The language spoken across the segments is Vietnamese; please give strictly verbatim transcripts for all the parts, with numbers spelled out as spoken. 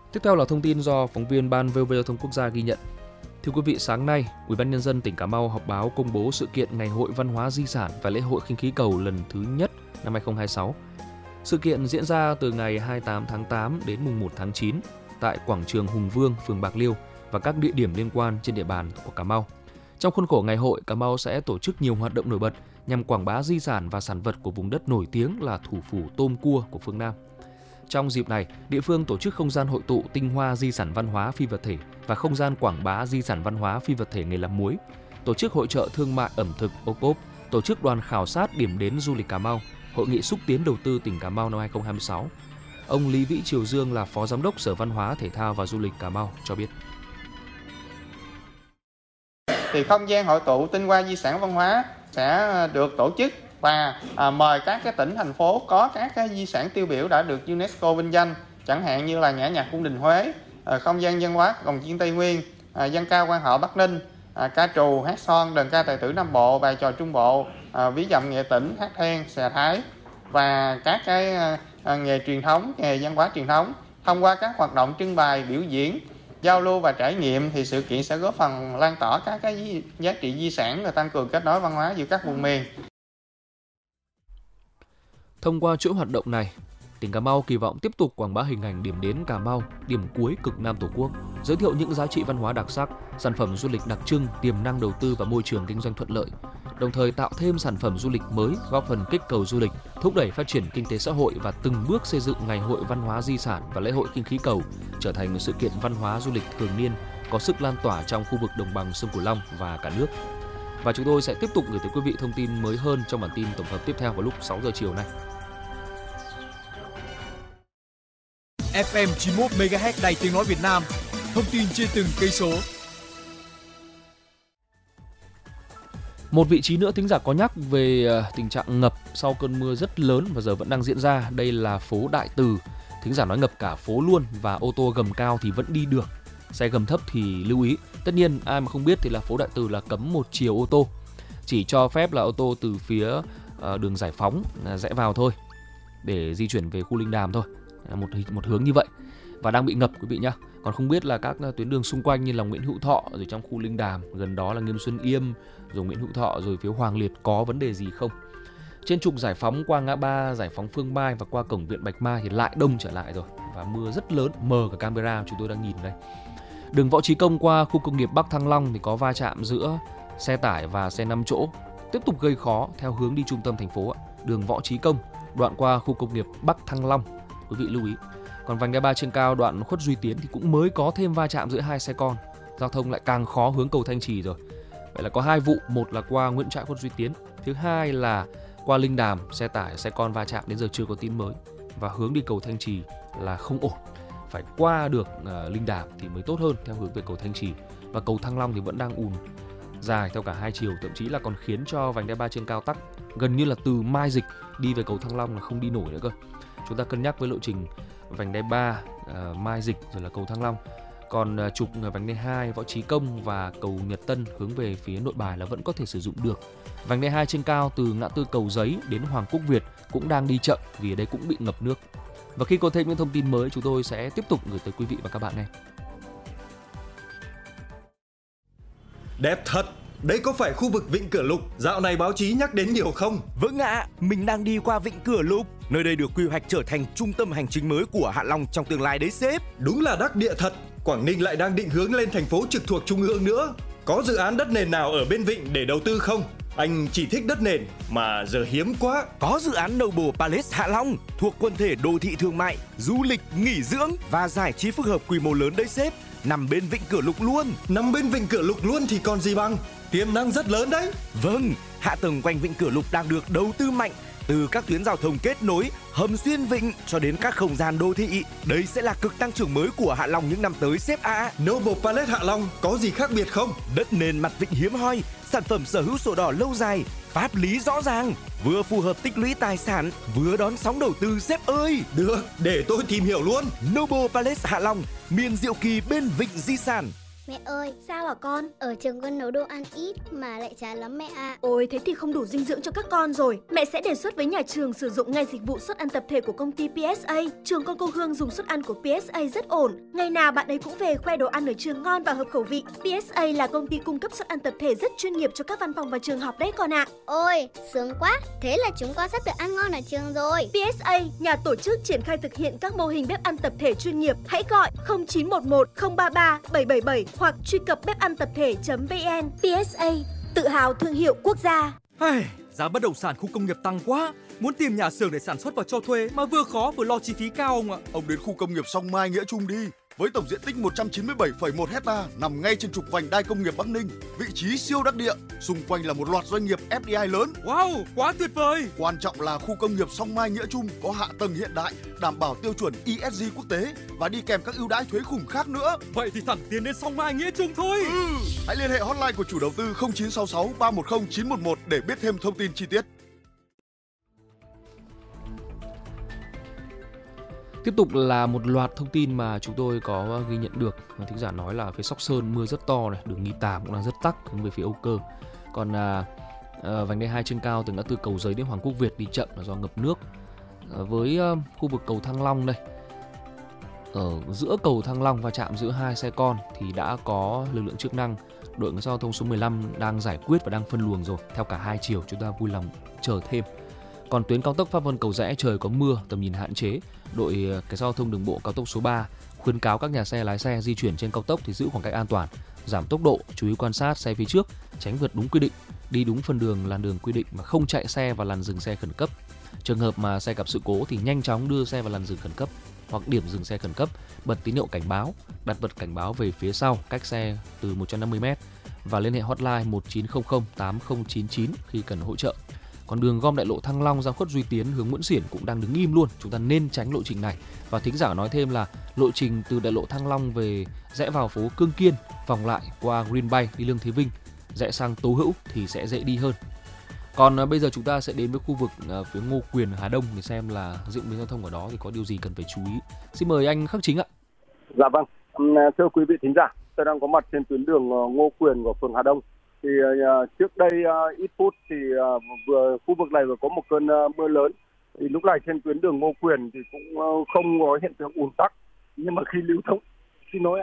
Tiếp theo là thông tin do phóng viên Ban vê o vê Giao thông Quốc gia ghi nhận. Thưa quý vị, sáng nay, Ủy ban nhân dân tỉnh Cà Mau họp báo công bố sự kiện Ngày hội Văn hóa Di sản và Lễ hội khinh khí cầu lần thứ nhất năm hai không hai sáu. Sự kiện diễn ra từ ngày hai mươi tám tháng tám đến mùng một tháng chín tại quảng trường Hùng Vương, phường Bạc Liêu và các địa điểm liên quan trên địa bàn của Cà Mau. Trong khuôn khổ ngày hội, Cà Mau sẽ tổ chức nhiều hoạt động nổi bật nhằm quảng bá di sản và sản vật của vùng đất nổi tiếng là thủ phủ tôm cua của phương Nam. Trong dịp này, địa phương tổ chức không gian hội tụ tinh hoa di sản văn hóa phi vật thể và không gian quảng bá di sản văn hóa phi vật thể nghề làm muối, tổ chức hội chợ thương mại ẩm thực ô cốp, tổ chức đoàn khảo sát điểm đến du lịch Cà Mau, hội nghị xúc tiến đầu tư tỉnh Cà Mau năm hai không hai sáu. Ông Lý Vĩ Triều Dương là Phó Giám đốc Sở Văn hóa, Thể thao và Du lịch Cà Mau cho biết. Thì không gian hội tụ tinh hoa di sản văn hóa sẽ được tổ chức và à, mời các cái tỉnh, thành phố có các cái di sản tiêu biểu đã được UNESCO vinh danh, chẳng hạn như là nhã nhạc cung đình Huế, à, không gian văn hóa cồng chiêng Tây Nguyên, à, dân ca quan họ Bắc Ninh, à, ca trù, hát son, đờn ca tài tử Nam Bộ, bài tròi Trung Bộ, à, ví dặm nghệ tĩnh, hát then, xòe Thái và các cái à, nghề truyền thống, nghề văn hóa truyền thống. Thông qua các hoạt động trưng bày, biểu diễn, giao lưu và trải nghiệm thì sự kiện sẽ góp phần lan tỏa các cái giá trị di sản và tăng cường kết nối văn hóa giữa các vùng miền. Thông qua chuỗi hoạt động này, tỉnh Cà Mau kỳ vọng tiếp tục quảng bá hình ảnh điểm đến Cà Mau, điểm cuối cực Nam Tổ quốc, giới thiệu những giá trị văn hóa đặc sắc, sản phẩm du lịch đặc trưng, tiềm năng đầu tư và môi trường kinh doanh thuận lợi, đồng thời tạo thêm sản phẩm du lịch mới, góp phần kích cầu du lịch, thúc đẩy phát triển kinh tế xã hội và từng bước xây dựng Ngày hội Văn hóa Di sản và Lễ hội khinh khí cầu trở thành một sự kiện văn hóa du lịch thường niên có sức lan tỏa trong khu vực đồng bằng sông Cửu Long và cả nước. Và chúng tôi sẽ tiếp tục gửi tới quý vị thông tin mới hơn trong bản tin tổng hợp tiếp theo vào lúc sáu giờ chiều nay. ép em chín mươi mốt mê ga héc Đài Tiếng nói Việt Nam, thông tin trên từng cây số. Một vị trí nữa thính giả có nhắc về tình trạng ngập sau cơn mưa rất lớn và giờ vẫn đang diễn ra. Đây là phố Đại Từ. Thính giả nói ngập cả phố luôn và ô tô gầm cao thì vẫn đi được. Xe gầm thấp thì lưu ý. Tất nhiên ai mà không biết thì là phố Đại Từ là cấm một chiều ô tô. Chỉ cho phép là ô tô từ phía đường Giải Phóng rẽ vào thôi để di chuyển về khu Linh Đàm thôi. Một, một hướng như vậy và đang bị ngập quý vị nhá. Còn không biết là các tuyến đường xung quanh như là Nguyễn Hữu Thọ rồi trong khu Linh Đàm, gần đó là Nghiêm Xuân Yêm, rồi Nguyễn Hữu Thọ rồi phía Hoàng Liệt có vấn đề gì không. Trên trục Giải Phóng qua ngã ba Giải Phóng Phương Mai và qua cổng Viện Bạch Mai thì lại đông trở lại rồi và mưa rất lớn, mờ cả camera chúng tôi đang nhìn đây. Đường Võ Trí Công qua khu công nghiệp Bắc Thăng Long thì có va chạm giữa xe tải và xe năm chỗ, tiếp tục gây khó theo hướng đi trung tâm thành phố. Đường Võ Trí Công đoạn qua khu công nghiệp Bắc Thăng Long, quý vị lưu ý. Còn vành đai ba trên cao đoạn Khuất Duy Tiến thì cũng mới có thêm va chạm giữa hai xe con, giao thông lại càng khó hướng cầu Thanh Trì rồi. Vậy là có hai vụ, một là qua Nguyễn Trãi Khuất Duy Tiến, thứ hai là qua Linh Đàm, xe tải xe con va chạm đến giờ chưa có tin mới và hướng đi cầu Thanh Trì là không ổn, phải qua được uh, Linh Đàm thì mới tốt hơn theo hướng về cầu Thanh Trì. Và cầu Thăng Long thì vẫn đang ùn dài theo cả hai chiều, thậm chí là còn khiến cho vành đai ba trên cao tắc, gần như là từ Mai Dịch đi về cầu Thăng Long là không đi nổi nữa cơ. Chúng ta cân nhắc với lộ trình vành đai ba, uh, Mai Dịch rồi là cầu Thăng Long. Còn uh, trục vành đai hai Võ Trí Công và cầu Nhật Tân hướng về phía Nội Bài là vẫn có thể sử dụng được. Vành đai hai trên cao từ ngã tư Cầu Giấy đến Hoàng Quốc Việt cũng đang đi chậm vì ở đây cũng bị ngập nước. Và khi có thêm những thông tin mới chúng tôi sẽ tiếp tục gửi tới quý vị và các bạn nghe. Đẹp thật! Đây có phải khu vực Vịnh Cửa Lục dạo này báo chí nhắc đến nhiều không? Vâng ạ, à, mình đang đi qua Vịnh Cửa Lục. Nơi đây được quy hoạch trở thành trung tâm hành chính mới của Hạ Long trong tương lai đấy sếp. Đúng là đắc địa thật. Quảng Ninh lại đang định hướng lên thành phố trực thuộc trung ương nữa. Có dự án đất nền nào ở bên Vịnh để đầu tư không? Anh chỉ thích đất nền mà giờ hiếm quá. Có dự án Noble Palace Hạ Long thuộc quần thể đô thị thương mại, du lịch, nghỉ dưỡng và giải trí phức hợp quy mô lớn đấy sếp. Nằm bên Vịnh Cửa Lục luôn. Nằm bên Vịnh Cửa Lục luôn thì còn gì bằng. Tiềm năng rất lớn đấy. Vâng, hạ tầng quanh Vịnh Cửa Lục đang được đầu tư mạnh, từ các tuyến giao thông kết nối, hầm xuyên vịnh cho đến các không gian đô thị. Đây sẽ là cực tăng trưởng mới của Hạ Long những năm tới sếp ạ. À. Noble Palace Hạ Long có gì khác biệt không? Đất nền mặt vịnh hiếm hoi, sản phẩm sở hữu sổ đỏ lâu dài, pháp lý rõ ràng, vừa phù hợp tích lũy tài sản, vừa đón sóng đầu tư sếp ơi. Được, để tôi tìm hiểu luôn. Noble Palace Hạ Long, miền diệu kỳ bên vịnh di sản. Mẹ ơi, sao hả con? ở trường con nấu đồ ăn ít mà lại chán lắm mẹ ạ. Ôi, thế thì không đủ dinh dưỡng cho các con rồi. Mẹ sẽ đề xuất với nhà trường sử dụng ngay dịch vụ suất ăn tập thể của công ty pê ét a. Trường con cô Hương dùng suất ăn của pê ét a rất ổn. Ngày nào bạn ấy cũng về khoe đồ ăn ở trường ngon và hợp khẩu vị. pê ét a là công ty cung cấp suất ăn tập thể rất chuyên nghiệp cho các văn phòng và trường học đấy con ạ. Ôi, sướng quá. Thế là chúng con sắp được ăn ngon ở trường rồi. pê ét a, nhà tổ chức triển khai thực hiện các mô hình bếp ăn tập thể chuyên nghiệp. Hãy gọi không chín một một không ba ba bảy bảy bảy hoặc truy cập bếp ăn tập thể chấm vn. pê ét a, tự hào thương hiệu quốc gia. Hey, giá bất động sản khu công nghiệp tăng quá. Muốn tìm nhà xưởng để sản xuất và cho thuê mà vừa khó vừa lo chi phí cao ông ạ. Ông đến khu công nghiệp Song Mai Nghĩa Trung đi. Với tổng diện tích một trăm chín mươi bảy phẩy một hecta nằm ngay trên trục vành đai công nghiệp Bắc Ninh, vị trí siêu đắc địa, xung quanh là một loạt doanh nghiệp ép đê i lớn. Wow, quá tuyệt vời! Quan trọng là khu công nghiệp Song Mai Nghĩa Trung có hạ tầng hiện đại, đảm bảo tiêu chuẩn e ét giê quốc tế và đi kèm các ưu đãi thuế khủng khác nữa. Vậy thì thẳng tiến đến Song Mai Nghĩa Trung thôi. Ừ. Hãy liên hệ hotline của chủ đầu tư không chín sáu sáu ba một không chín một một để biết thêm thông tin chi tiết. Tiếp tục là một loạt thông tin mà chúng tôi có ghi nhận được. Thính giả nói là phía Sóc Sơn mưa rất to này, đường Nghi Tàm cũng đang rất tắc hướng về phía Âu Cơ. Còn à, à, vành đai hai trên cao từ ngã tư Cầu Giấy đến Hoàng Quốc Việt đi chậm là do ngập nước. À, với à, khu vực cầu Thăng Long đây, ở giữa cầu Thăng Long va chạm giữa hai xe con thì đã có lực lượng chức năng, đội cảnh sát giao thông số mười lăm đang giải quyết và đang phân luồng rồi. Theo cả hai chiều, chúng ta vui lòng chờ thêm. Còn tuyến cao tốc Pháp Vân Cầu Giẽ trời có mưa, tầm nhìn hạn chế. Đội cảnh sát giao thông đường bộ cao tốc số ba khuyến cáo các nhà xe lái xe di chuyển trên cao tốc thì giữ khoảng cách an toàn, giảm tốc độ, chú ý quan sát xe phía trước, tránh vượt đúng quy định, đi đúng phân đường làn đường quy định mà không chạy xe vào làn dừng xe khẩn cấp. Trường hợp mà xe gặp sự cố thì nhanh chóng đưa xe vào làn dừng khẩn cấp hoặc điểm dừng xe khẩn cấp, bật tín hiệu cảnh báo, đặt vật cảnh báo về phía sau cách xe từ một trăm năm mươi mét và liên hệ hotline một chín không không tám không chín chín khi cần hỗ trợ. Còn đường gom đại lộ Thăng Long ra khuất Duy Tiến hướng Nguyễn Xiển cũng đang đứng im luôn, chúng ta nên tránh lộ trình này. Và thính giả nói thêm là lộ trình từ đại lộ Thăng Long về rẽ vào phố Cương Kiên, vòng lại qua Green Bay đi Lương Thế Vinh, rẽ sang Tố Hữu thì sẽ dễ đi hơn. Còn bây giờ chúng ta sẽ đến với khu vực phía Ngô Quyền, Hà Đông để xem là diễn biến giao thông ở đó thì có điều gì cần phải chú ý. Xin mời anh Khắc Chính ạ. Dạ vâng, thưa quý vị thính giả, tôi đang có mặt trên tuyến đường Ngô Quyền của phường Hà Đông. Thì uh, trước đây uh, ít phút thì uh, vừa khu vực này vừa có một cơn uh, mưa lớn. Thì lúc này trên tuyến đường Ngô Quyền thì cũng uh, không có hiện tượng ùn tắc. Nhưng mà khi lưu thông, xin lỗi ạ.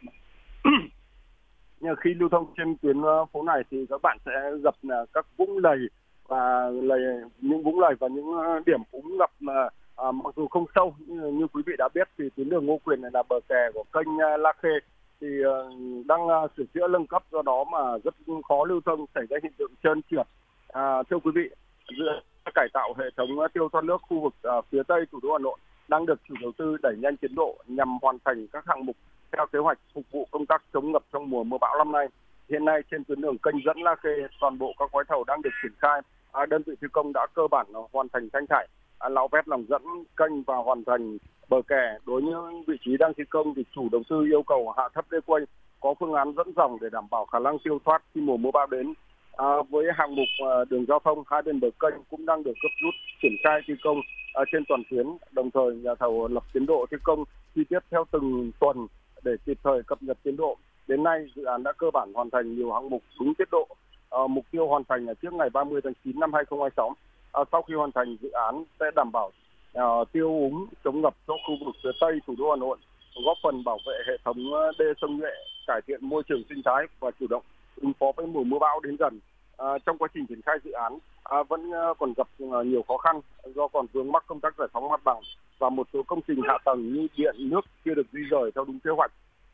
Nhưng khi lưu thông trên tuyến uh, phố này thì các bạn sẽ gặp uh, các vũng lầy và lầy, những vũng lầy và những uh, điểm cũng ngập mà uh, mặc dù không sâu như, như quý vị đã biết thì tuyến đường Ngô Quyền này là bờ kè của kênh uh, La Khê. Thì uh, đang uh, sửa chữa nâng cấp, do đó mà rất khó lưu thông, xảy ra hiện tượng trơn trượt. À, thưa quý vị, giữa cải tạo hệ thống uh, tiêu thoát nước khu vực uh, phía tây thủ đô Hà Nội đang được chủ đầu tư đẩy nhanh tiến độ nhằm hoàn thành các hạng mục theo kế hoạch phục vụ công tác chống ngập trong mùa mưa bão năm nay. Hiện nay trên tuyến đường kênh dẫn La Khê, toàn bộ các gói thầu đang được triển khai. À, đơn vị thi công đã cơ bản uh, hoàn thành thanh thải, à, lau vét lòng dẫn kênh và hoàn thành bờ kè. Đối với những vị trí đang thi công thì chủ đầu tư yêu cầu hạ thấp đê quay, có phương án dẫn dòng để đảm bảo khả năng tiêu thoát khi mùa mưa bão đến. À, với hạng mục à, đường giao thông hai bên bờ kênh cũng đang được gấp rút triển khai thi công à, trên toàn tuyến. Đồng thời nhà thầu lập tiến độ thi công chi tiết theo từng tuần để kịp thời cập nhật tiến độ. Đến nay dự án đã cơ bản hoàn thành nhiều hạng mục đúng tiến độ. À, mục tiêu hoàn thành là trước ngày ba mươi tháng chín năm hai nghìn không trăm hai mươi sáu. À, sau khi hoàn thành, dự án sẽ đảm bảo uh, tiêu úng chống ngập cho khu vực phía tây thủ đô Hà Nội, góp phần bảo vệ hệ thống đê sông Nhuệ, cải thiện môi trường sinh thái và chủ động ứng phó với mùa mưa bão đến gần. Uh, trong quá trình triển khai dự án uh, vẫn uh, còn gặp uh, nhiều khó khăn do còn vướng mắc công tác giải phóng mặt bằng và một số công trình hạ tầng như điện, nước chưa được di rời theo đúng kế hoạch.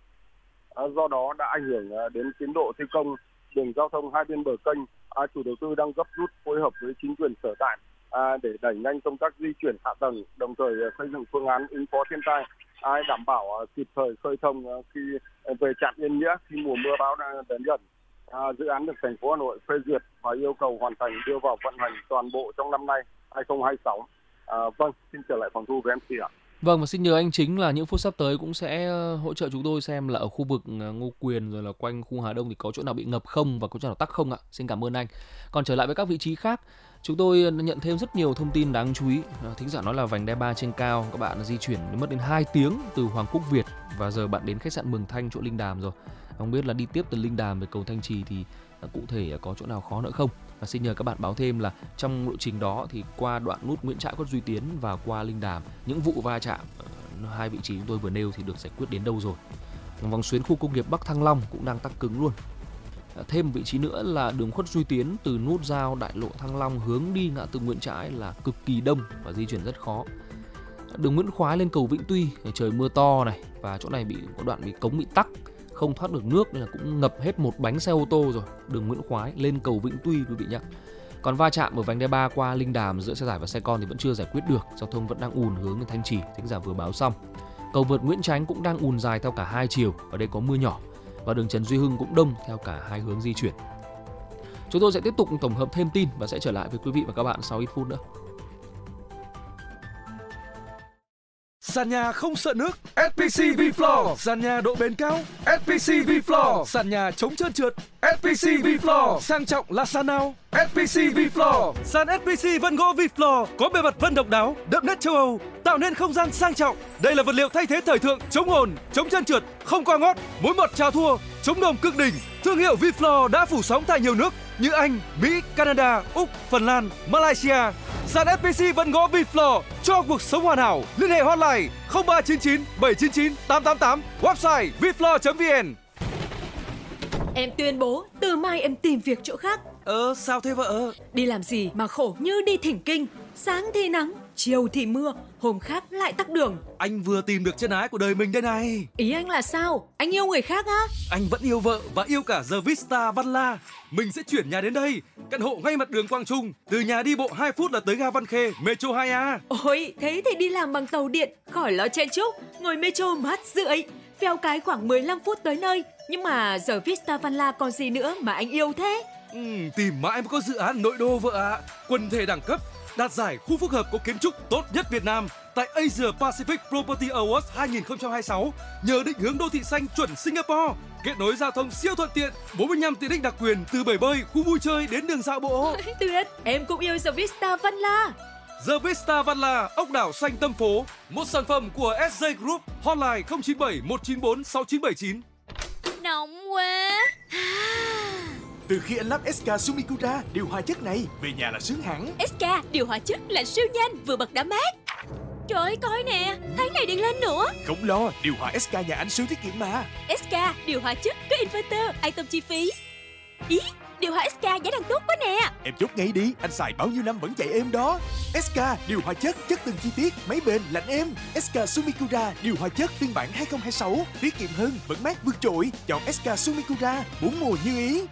Uh, do đó đã ảnh hưởng uh, đến tiến độ thi công đường giao thông hai bên bờ kênh. À, chủ đầu tư đang gấp rút phối hợp với chính quyền sở tại à, để đẩy nhanh công tác di chuyển hạ tầng, đồng thời xây dựng phương án ứng phó thiên tai, à, đảm bảo à, kịp thời khơi thông à, khi à, về trạm Yên Nghĩa khi mùa mưa bão đang đến gần. À, dự án được thành phố Hà Nội phê duyệt và yêu cầu hoàn thành đưa vào vận hành toàn bộ trong năm nay hai nghìn không trăm hai mươi sáu. À, vâng, xin trở lại phòng thu với em xê ạ. Vâng, và xin nhờ anh Chính là những phút sắp tới cũng sẽ hỗ trợ chúng tôi xem là ở khu vực Ngô Quyền rồi là quanh khu Hà Đông thì có chỗ nào bị ngập không và có chỗ nào tắc không ạ. Xin cảm ơn anh. Còn trở lại với các vị trí khác Chúng tôi nhận thêm rất nhiều thông tin đáng chú ý. Thính giả nói là vành đai ba trên cao các bạn di chuyển mất đến hai tiếng từ Hoàng Quốc Việt và giờ bạn đến khách sạn Mường Thanh chỗ Linh Đàm rồi. Không biết là đi tiếp từ Linh Đàm về cầu Thanh Trì thì cụ thể có chỗ nào khó nữa không? Và xin nhờ các bạn báo thêm là trong lộ trình đó thì qua đoạn nút Nguyễn Trãi Khuất Duy Tiến và qua Linh Đàm, những vụ va chạm hai vị trí chúng tôi vừa nêu thì được giải quyết đến đâu rồi. Vòng xuyến khu công nghiệp Bắc Thăng Long cũng đang tắc cứng luôn. Thêm một vị trí nữa là đường Khuất Duy Tiến từ nút giao đại lộ Thăng Long hướng đi ngã tư Nguyễn Trãi là cực kỳ đông và di chuyển rất khó. Đường Nguyễn Khoái lên cầu Vĩnh Tuy trời mưa to này và chỗ này bị có đoạn bị cống bị tắc, không thoát được nước nên là cũng ngập hết một bánh xe ô tô rồi. Đường Nguyễn Khoái lên cầu Vĩnh Tuy quý vị nhé. Còn va chạm ở vành đai ba qua Linh Đàm giữa xe tải và xe con thì vẫn chưa giải quyết được, giao thông vẫn đang ùn hướng đến Thanh Trì, thính giả vừa báo xong. Cầu vượt Nguyễn Chánh cũng đang ùn dài theo cả hai chiều, ở đây có mưa nhỏ. Và đường Trần Duy Hưng cũng đông theo cả hai hướng di chuyển. Chúng tôi sẽ tiếp tục tổng hợp thêm tin và sẽ trở lại với quý vị và các bạn sau ít phút nữa. Sàn nhà không sợ nước, ét pê xê V-Floor. Sàn nhà độ bền cao, ét pê xê V-Floor. Sàn nhà chống trơn trượt, ét pê xê V-Floor. Sang trọng là sàn nào? ét pê xê V-Floor. Sàn ét pê xê vân gỗ V-Floor có bề mặt vân độc đáo, đậm nét châu Âu, tạo nên không gian sang trọng. Đây là vật liệu thay thế thời thượng, chống ồn, chống trơn trượt, không qua ngót, mối mọt chào thua, chống đồm cực đỉnh. Thương hiệu V-Floor đã phủ sóng tại nhiều nước như Anh, Mỹ, Canada, Úc, Phần Lan, Malaysia. Sàn ét pê xê vân gỗ V-Floor cho cuộc sống hoàn hảo. Liên hệ hotline không ba chín chín bảy chín chín tám tám tám, website vfloor chấm vn. Em tuyên bố từ mai em tìm việc chỗ khác. Ờ sao thế vợ? Đi làm gì mà khổ như đi thỉnh kinh. Sáng thì nắng, chiều thì mưa, hôm khác lại tắc đường. Anh vừa tìm được chân ái của đời mình đây này. Ý anh là sao? Anh yêu người khác á? Anh vẫn yêu vợ và yêu cả The Vista Văn La. Mình sẽ chuyển nhà đến đây. Căn hộ ngay mặt đường Quang Trung. Từ nhà đi bộ hai phút là tới ga Văn Khê, Metro hai A. Ôi, thế thì đi làm bằng tàu điện, khỏi lo chen chúc. Ngồi Metro mát rượi, phèo cái khoảng mười lăm phút tới nơi. Nhưng mà The Vista Văn La còn gì nữa mà anh yêu thế? Ừ, tìm mãi mới có dự án nội đô vợ ạ. À. Quần thể đẳng cấp, đạt giải khu phức hợp có kiến trúc tốt nhất Việt Nam tại Asia Pacific Property Awards hai không hai sáu. Nhờ định hướng đô thị xanh chuẩn Singapore, kết nối giao thông siêu thuận tiện, bốn mươi lăm tiện ích đặc quyền từ bể bơi, khu vui chơi đến đường dạo bộ. Tuyệt, em cũng yêu The Vista Văn La. The Vista Văn La, ốc đảo xanh tâm phố, một sản phẩm của ét giê Group. Hotline không chín bảy một chín bốn sáu chín bảy chín. Nóng quá. Từ khi anh lắp ét ca Sumikura điều hòa chất này, về nhà là sướng hẳn. ét ca điều hòa chất là siêu nhanh, vừa bật đã mát. Trời ơi, coi nè, tháng này điện lên nữa. Không lo, điều hòa ét ca nhà anh siêu tiết kiệm mà. ét ca điều hòa chất có inverter, an tâm chi phí. Ý, điều hòa ét ca giá đang tốt quá nè. Em chốt ngay đi, anh xài bao nhiêu năm vẫn chạy êm đó. ét ca điều hòa chất, chất từng chi tiết, máy bền, lạnh êm. ét ca Sumikura điều hòa chất phiên bản hai không hai sáu, tiết kiệm hơn, vẫn mát vượt trội. Chọn ét ca Sumikura, bốn mùa như ý.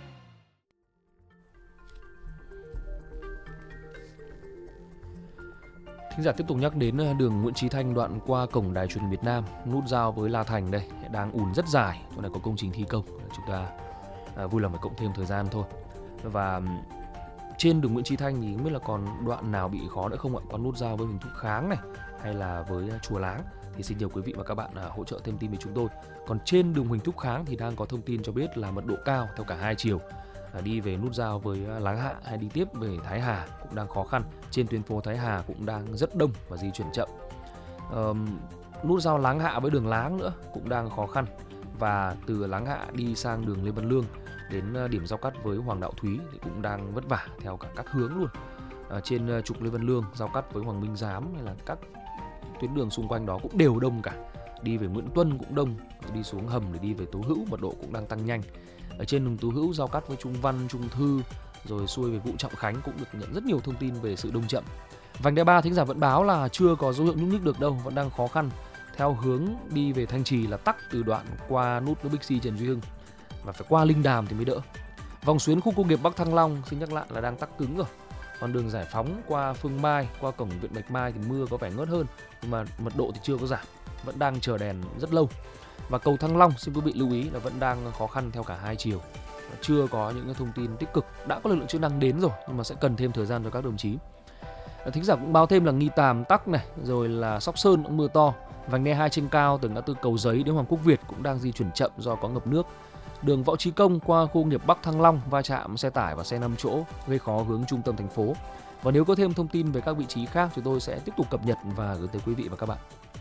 Thính giả tiếp tục nhắc đến đường Nguyễn Chí Thanh đoạn qua cổng Đài Truyền hình Việt Nam, nút giao với La Thành đây đang ùn rất dài, chỗ này có công trình thi công, chúng ta à, vui lòng phải cộng thêm thời gian thôi. Và trên đường Nguyễn Chí Thanh thì không biết là còn đoạn nào bị khó nữa không ạ? Có nút giao với Huỳnh Thúc Kháng này hay là với Chùa Láng thì xin nhờ quý vị và các bạn à, hỗ trợ thêm tin với chúng tôi. Còn trên đường Huỳnh Thúc Kháng thì đang có thông tin cho biết là mật độ cao theo cả hai chiều. À, đi về nút giao với Láng Hạ hay đi tiếp về Thái Hà cũng đang khó khăn. Trên tuyến phố Thái Hà cũng đang rất đông và di chuyển chậm. uh, Nút giao Láng Hạ với đường Láng nữa cũng đang khó khăn. Và từ Láng Hạ đi sang đường Lê Văn Lương đến điểm giao cắt với Hoàng Đạo Thúy thì cũng đang vất vả theo cả các hướng luôn. À, trên trục Lê Văn Lương giao cắt với Hoàng Minh Giám hay là các tuyến đường xung quanh đó cũng đều đông cả. Đi về Nguyễn Tuân cũng đông, đi xuống hầm để đi về Tố Hữu mật độ cũng đang tăng nhanh. Ở trên đường Tố Hữu giao cắt với Trung Văn, Trung Thư rồi xuôi về Vũ Trọng Khánh cũng được nhận rất nhiều thông tin về sự đông chậm. Vành đai ba thính giả vẫn báo là chưa có dấu hiệu nhúc nhích được đâu, vẫn đang khó khăn. Theo hướng đi về Thanh Trì là tắc từ đoạn qua nút Bixi Trần Duy Hưng và phải qua Linh Đàm thì mới đỡ. Vòng xuyến khu công nghiệp Bắc Thăng Long xin nhắc lại là đang tắc cứng rồi. Còn đường Giải Phóng qua Phương Mai, qua cổng Viện Bạch Mai thì mưa có vẻ ngớt hơn, nhưng mà mật độ thì chưa có giảm, vẫn đang chờ đèn rất lâu. Và cầu Thăng Long xin quý vị lưu ý là vẫn đang khó khăn theo cả hai chiều, chưa có những cái thông tin tích cực. Đã có lực lượng chức năng đến rồi nhưng mà sẽ cần thêm thời gian cho các đồng chí. Thính giả cũng báo thêm là Nghi Tàm tắc này, rồi là Sóc Sơn cũng mưa to. Vành đai hai trên cao từ ngã tư Cầu Giấy đến Hoàng Quốc Việt cũng đang di chuyển chậm do có ngập nước. Đường Võ Trí Công qua khu công nghiệp Bắc Thăng Long va chạm xe tải và xe năm chỗ gây khó hướng trung tâm thành phố. Và nếu có thêm thông tin về các vị trí khác, chúng tôi sẽ tiếp tục cập nhật và gửi tới quý vị và các bạn.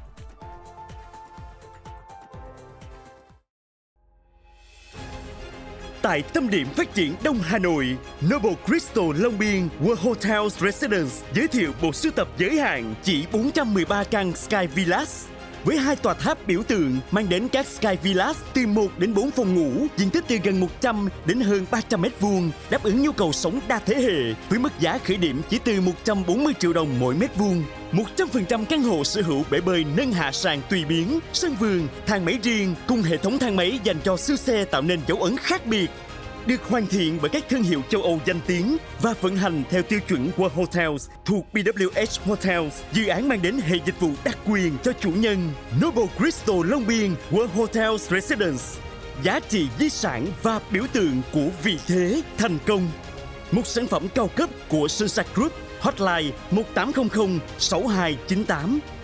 Tại tâm điểm phát triển Đông Hà Nội, Noble Crystal Long Biên World Hotels Residence giới thiệu bộ sưu tập giới hạn chỉ bốn trăm mười ba căn Sky Villas. Với hai tòa tháp biểu tượng mang đến các Sky Villas từ một đến bốn phòng ngủ, diện tích từ gần một trăm đến hơn ba trăm mét vuông, đáp ứng nhu cầu sống đa thế hệ với mức giá khởi điểm chỉ từ một trăm bốn mươi triệu đồng mỗi mét vuông. một trăm phần trăm căn hộ sở hữu bể bơi nâng hạ sàn tùy biến, sân vườn, thang máy riêng cùng hệ thống thang máy dành cho siêu xe tạo nên dấu ấn khác biệt. Được hoàn thiện bởi các thương hiệu châu Âu danh tiếng và vận hành theo tiêu chuẩn World Hotels thuộc bê vê kép hát Hotels, dự án mang đến hệ dịch vụ đặc quyền cho chủ nhân. Noble Crystal Long Biên World Hotels Residence, giá trị di sản và biểu tượng của vị thế thành công. Một sản phẩm cao cấp của Sunset Group. Hotline một tám không không sáu hai chín tám.